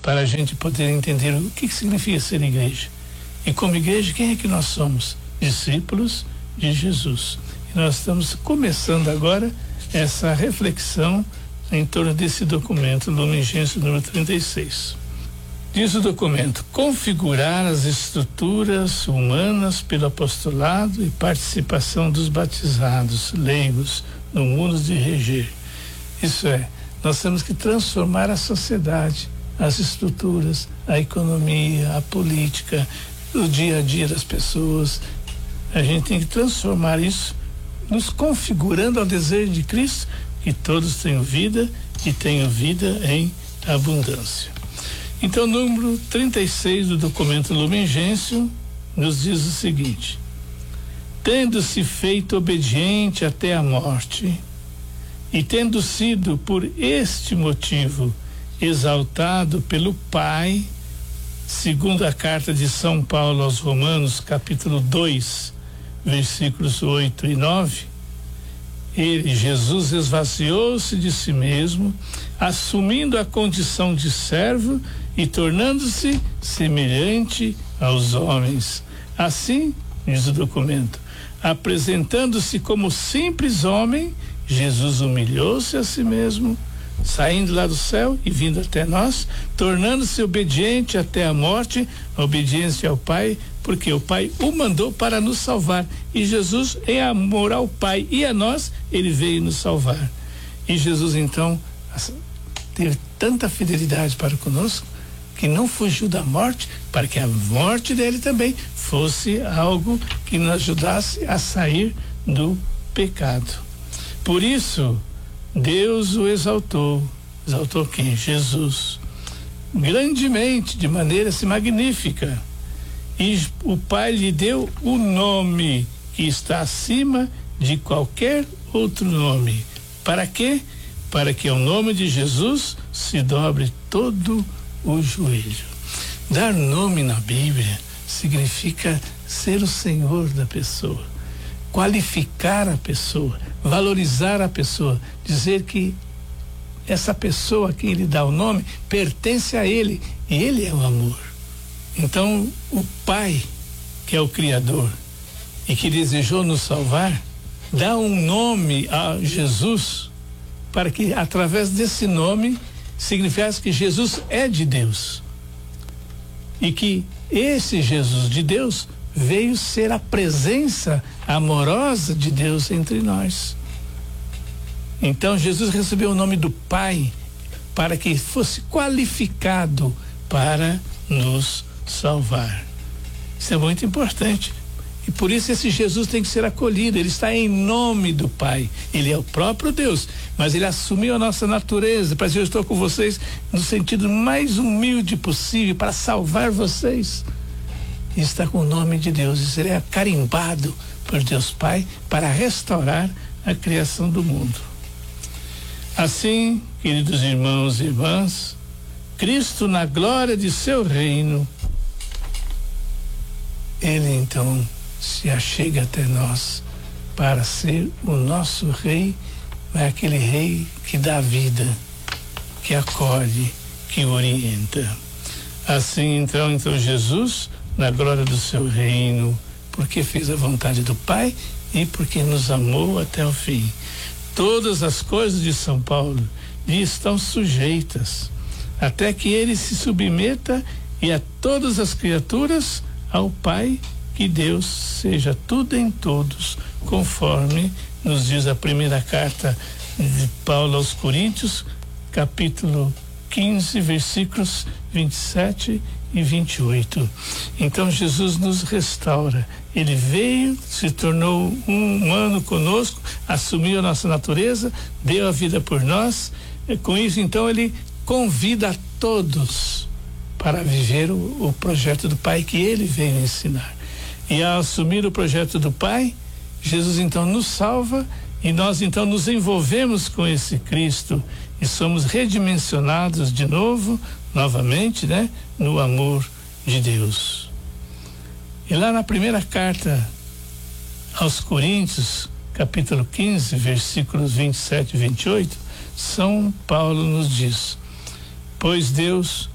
para a gente poder entender o que significa ser igreja. E como igreja, quem é que nós somos? Discípulos de Jesus. E nós estamos começando agora essa reflexão em torno desse documento, Lumen Gentium número 36. Diz o documento: configurar as estruturas humanas pelo apostolado e participação dos batizados, leigos, no mundo de reger. Isso é, nós temos que transformar a sociedade, as estruturas, a economia, a política, o dia a dia das pessoas. A gente tem que transformar isso, nos configurando ao desejo de Cristo, que todos tenham vida e tenham vida em abundância. Então, o número 36 do documento Lumen Gentium nos diz o seguinte: tendo-se feito obediente até a morte, e tendo sido por este motivo exaltado pelo Pai, segundo a carta de São Paulo aos Romanos, capítulo 2, versículos 8 e 9, ele, Jesus, esvaziou-se de si mesmo, assumindo a condição de servo e tornando-se semelhante aos homens. Assim, diz o documento, apresentando-se como simples homem, Jesus humilhou-se a si mesmo, saindo lá do céu e vindo até nós, tornando-se obediente até a morte, a obediência ao Pai, porque o Pai o mandou para nos salvar. E Jesus, em amor ao Pai e a nós, ele veio nos salvar. E Jesus, então, teve tanta fidelidade para conosco, que não fugiu da morte, para que a morte dele também fosse algo que nos ajudasse a sair do pecado. Por isso, Deus o exaltou. Exaltou quem? Jesus. Grandemente, de maneira assim magnífica. E o Pai lhe deu o nome que está acima de qualquer outro nome. Para quê? Para que ao nome de Jesus se dobre todo o joelho. Dar nome na Bíblia significa ser o Senhor da pessoa, qualificar a pessoa, valorizar a pessoa, dizer que essa pessoa a quem ele dá o nome pertence a ele, e ele é o amor. Então, o Pai, que é o Criador e que desejou nos salvar, dá um nome a Jesus, para que através desse nome significasse que Jesus é de Deus e que esse Jesus de Deus veio ser a presença amorosa de Deus entre nós. Então Jesus recebeu o nome do Pai para que fosse qualificado para nos salvar. Isso é muito importante. E por isso esse Jesus tem que ser acolhido. Ele está em nome do Pai. Ele é o próprio Deus, mas ele assumiu a nossa natureza. Para isso eu estou com vocês no sentido mais humilde possível, para salvar vocês. E está com o nome de Deus. Isso ele é carimbado por Deus Pai para restaurar a criação do mundo. Assim, queridos irmãos e irmãs, Cristo, na glória de seu reino, ele então se achega até nós para ser o nosso rei, é aquele rei que dá vida, que acolhe, que orienta. Assim então Jesus, na glória do seu reino, porque fez a vontade do Pai e porque nos amou até o fim. Todas as coisas de São Paulo lhe estão sujeitas, até que ele se submeta e a todas as criaturas ao Pai, que Deus seja tudo em todos, conforme nos diz a primeira carta de Paulo aos Coríntios, capítulo 15, versículos 27 e 28. Então Jesus nos restaura. Ele veio, se tornou um humano conosco, assumiu a nossa natureza, deu a vida por nós. E com isso, então, ele convida a todos para viver o projeto do Pai que ele veio ensinar. E ao assumir o projeto do Pai, Jesus então nos salva e nós então nos envolvemos com esse Cristo e somos redimensionados de novo, novamente, né, no amor de Deus. E lá na primeira carta aos Coríntios, capítulo 15, versículos 27 e 28, São Paulo nos diz: pois Deus